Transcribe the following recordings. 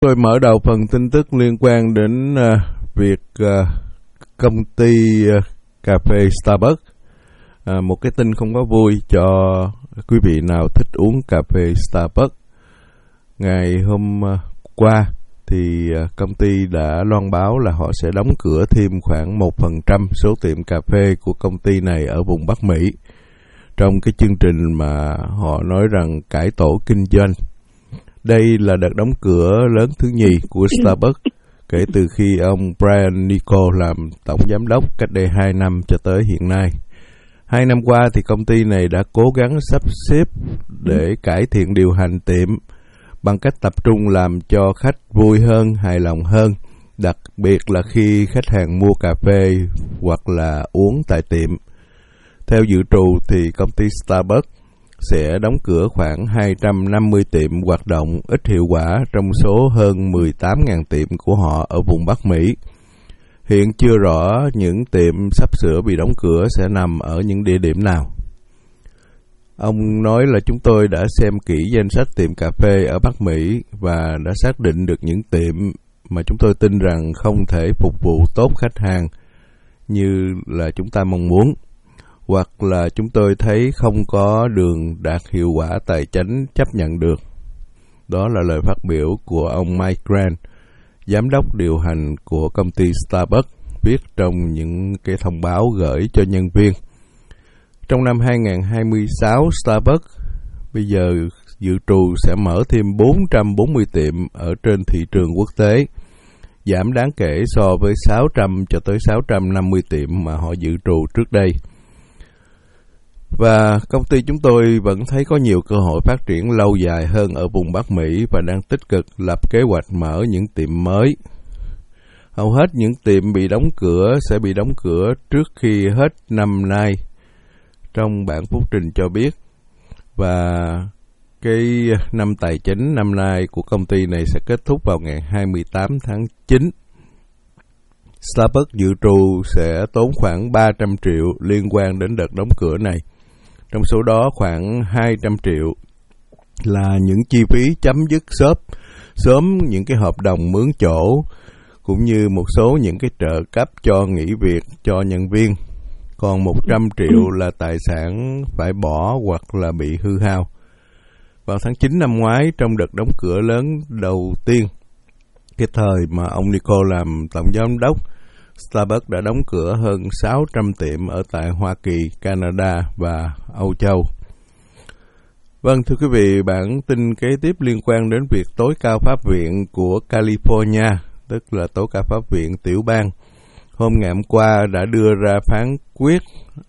Tôi mở đầu phần tin tức liên quan đến việc công ty cà phê Starbucks. Một cái tin không có vui cho quý vị nào thích uống cà phê Starbucks. Ngày hôm qua thì công ty đã loan báo là họ sẽ đóng cửa thêm khoảng 1% số tiệm cà phê của công ty này ở vùng Bắc Mỹ, trong cái chương trình mà họ nói rằng cải tổ kinh doanh. Đây là đợt đóng cửa lớn thứ nhì của Starbucks kể từ khi ông Brian Niccol làm tổng giám đốc cách đây 2 năm cho tới hiện nay. 2 năm qua thì công ty này đã cố gắng sắp xếp để cải thiện điều hành tiệm bằng cách tập trung làm cho khách vui hơn, hài lòng hơn, đặc biệt là khi khách hàng mua cà phê hoặc là uống tại tiệm. Theo dự trù thì công ty Starbucks sẽ đóng cửa khoảng 250 tiệm hoạt động ít hiệu quả trong số hơn 18.000 tiệm của họ ở vùng Bắc Mỹ. Hiện chưa rõ những tiệm sắp sửa bị đóng cửa sẽ nằm ở những địa điểm nào. Ông nói là chúng tôi đã xem kỹ danh sách tiệm cà phê ở Bắc Mỹ và đã xác định được những tiệm mà chúng tôi tin rằng không thể phục vụ tốt khách hàng như là chúng ta mong muốn, hoặc là chúng tôi thấy không có đường đạt hiệu quả tài chính chấp nhận được. Đó là lời phát biểu của ông Mike Grant, giám đốc điều hành của công ty Starbucks, viết trong những cái thông báo gửi cho nhân viên. Trong năm 2026, Starbucks bây giờ dự trù sẽ mở thêm 440 tiệm ở trên thị trường quốc tế, giảm đáng kể so với 600 cho tới 650 tiệm mà họ dự trù trước đây. Và công ty chúng tôi vẫn thấy có nhiều cơ hội phát triển lâu dài hơn ở vùng Bắc Mỹ và đang tích cực lập kế hoạch mở những tiệm mới. Hầu hết những tiệm bị đóng cửa sẽ bị đóng cửa trước khi hết năm nay, trong bản phúc trình cho biết. Và cái năm tài chính năm nay của công ty này sẽ kết thúc vào ngày 28 tháng 9. Starbucks dự trù sẽ tốn khoảng 300 triệu liên quan đến đợt đóng cửa này. Trong số đó khoảng 200 triệu là những chi phí chấm dứt sớm những cái hợp đồng mướn chỗ, cũng như một số những cái trợ cấp cho nghỉ việc cho nhân viên. Còn 100 triệu là tài sản phải bỏ hoặc là bị hư hao. Vào tháng 9 năm ngoái, trong đợt đóng cửa lớn đầu tiên, cái thời mà ông Niccol làm tổng giám đốc, Starbucks đã đóng cửa hơn 600 tiệm ở tại Hoa Kỳ, Canada và Âu Châu. Vâng, thưa quý vị, bản tin kế tiếp liên quan đến việc tối cao pháp viện của California, tức là tối cao pháp viện tiểu bang, hôm ngày hôm qua đã đưa ra phán quyết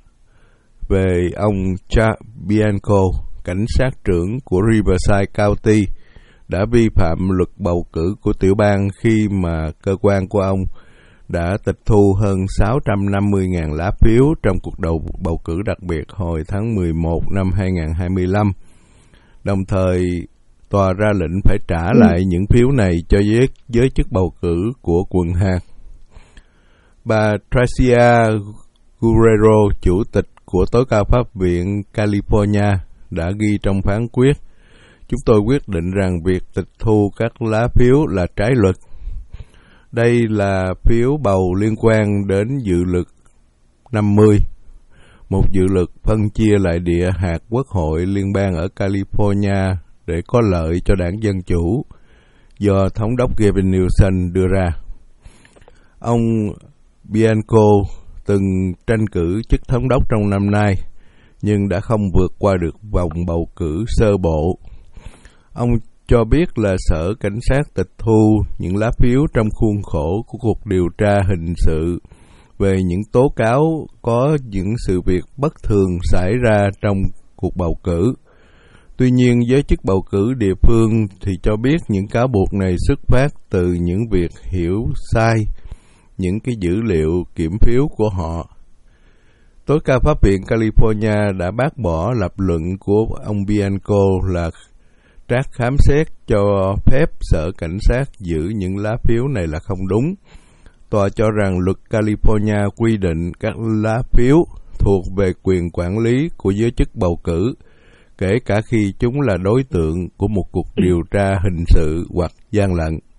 về ông Chuck Bianco, cảnh sát trưởng của Riverside County, đã vi phạm luật bầu cử của tiểu bang khi mà cơ quan của ông đã tịch thu hơn 650.000 lá phiếu trong cuộc bầu cử đặc biệt hồi tháng 11 năm 2025. Đồng thời, tòa ra lệnh phải trả lại những phiếu này cho giới chức bầu cử của quận hạt. Bà Tricia Guerrero, chủ tịch của tối cao pháp viện California, đã ghi trong phán quyết: chúng tôi quyết định rằng việc tịch thu các lá phiếu là trái luật. Đây là phiếu bầu liên quan đến dự luật 50, một dự luật phân chia lại địa hạt quốc hội liên bang ở California để có lợi cho đảng Dân Chủ, do thống đốc Gavin Newsom đưa ra. Ông Bianco từng tranh cử chức thống đốc trong năm nay, nhưng đã không vượt qua được vòng bầu cử sơ bộ. Ông cho biết là sở cảnh sát tịch thu những lá phiếu trong khuôn khổ của cuộc điều tra hình sự về những tố cáo có những sự việc bất thường xảy ra trong cuộc bầu cử. Tuy nhiên, giới chức bầu cử địa phương thì cho biết những cáo buộc này xuất phát từ những việc hiểu sai những cái dữ liệu kiểm phiếu của họ. Tối cao pháp viện California đã bác bỏ lập luận của ông Bianco là trác khám xét cho phép sở cảnh sát giữ những lá phiếu này là không đúng. Tòa cho rằng luật California quy định các lá phiếu thuộc về quyền quản lý của giới chức bầu cử, kể cả khi chúng là đối tượng của một cuộc điều tra hình sự hoặc gian lận.